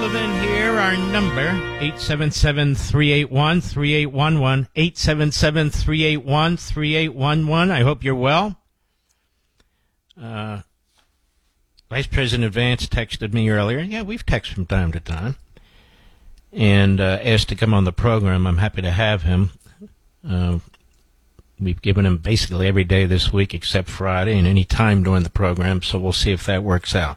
Levin here. Our number, 877-381-3811, 877-381-3811. I hope you're well. Vice President Vance texted me earlier. Yeah, we've texted from time to time. And asked to come on the program. I'm happy to have him. We've given him basically every day this week except Friday and any time during the program, so we'll see if that works out.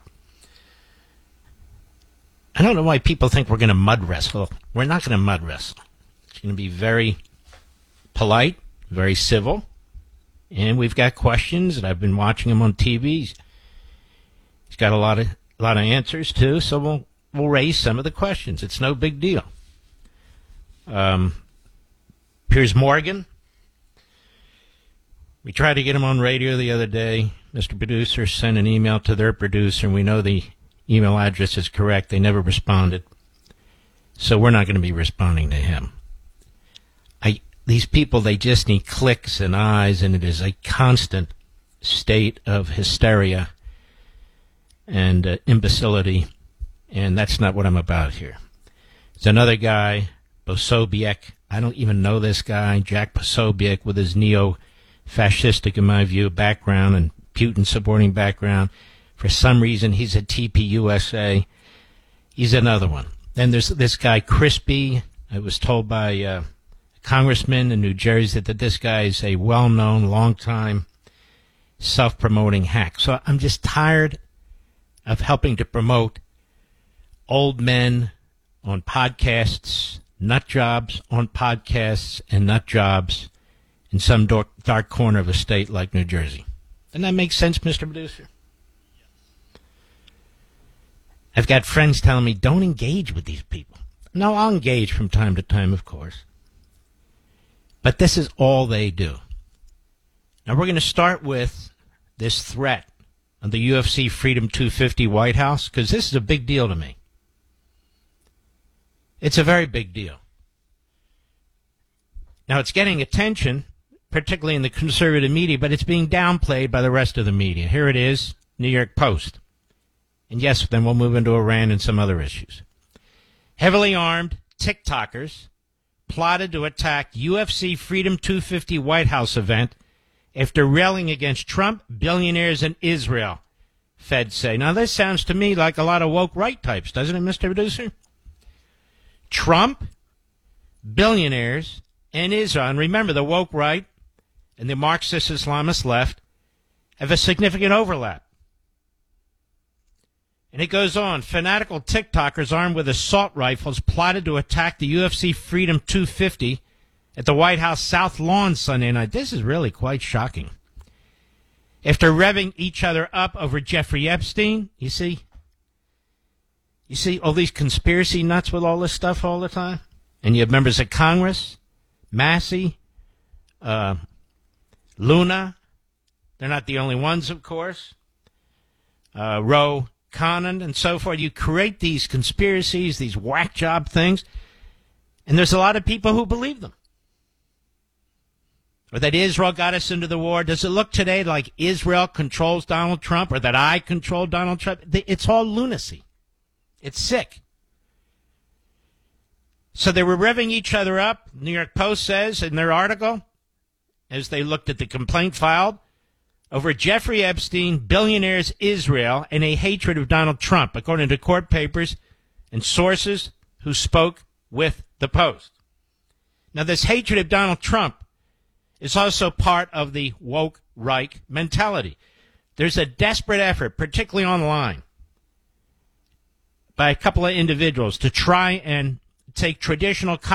I don't know why people think we're going to mud wrestle. We're not going to mud wrestle. It's going to be very polite, very civil, and we've got questions, and I've been watching him on TV. He's got a lot of answers, too, so we'll raise some of the questions. It's no big deal. Piers Morgan. We tried to get him on radio the other day. Mr. Producer sent an email to their producer, and we know the email address is correct. They never responded. So we're not going to be responding to him. These people, they just need clicks and eyes, and it is a constant state of hysteria and imbecility, and that's not what I'm about here. There's another guy, Posobiec. I don't even know this guy, Jack Posobiec, with his neo-fascistic, in my view, background and Putin-supporting background. For some reason, he's at TPUSA. He's another one. Then there's this guy, Crispy. I was told by a congressman in New Jersey that this guy is a well-known, long-time, self-promoting hack. So I'm just tired of helping to promote old men on podcasts, nut jobs on podcasts, and nut jobs in some dark corner of a state like New Jersey. Doesn't that make sense, Mr. Producer? I've got friends telling me, don't engage with these people. No, I'll engage from time to time, of course. But this is all they do. Now, we're going to start with this threat on the UFC Freedom 250 White House, because this is a big deal to me. It's a very big deal. Now, it's getting attention, particularly in the conservative media, but it's being downplayed by the rest of the media. Here it is, New York Post. And yes, then we'll move into Iran and some other issues. Heavily armed TikTokers plotted to attack UFC Freedom 250 White House event after railing against Trump, billionaires, and Israel, feds say. Now, this sounds to me like a lot of woke right types, doesn't it, Mr. Producer? Trump, billionaires, and Israel. And remember, the woke right and the Marxist Islamist left have a significant overlap. And it goes on. Fanatical TikTokers armed with assault rifles plotted to attack the UFC Freedom 250 at the White House South Lawn Sunday night. This is really quite shocking. After revving each other up over Jeffrey Epstein, you see all these conspiracy nuts with all this stuff all the time? And you have members of Congress, Massey, Luna. They're not the only ones, of course. Roe Connon and so forth. You create these conspiracies, these whack job things, and there's a lot of people who believe them. Or that Israel got us into the war. Does it look today like Israel controls Donald Trump or that I control Donald Trump? It's all lunacy. It's sick. So they were revving each other up, New York Post says in their article, as they looked at the complaint filed, over Jeffrey Epstein, billionaires, Israel, and a hatred of Donald Trump, according to court papers and sources who spoke with the Post. Now, this hatred of Donald Trump is also part of the woke Reich mentality. There's a desperate effort, particularly online, by a couple of individuals to try and take traditional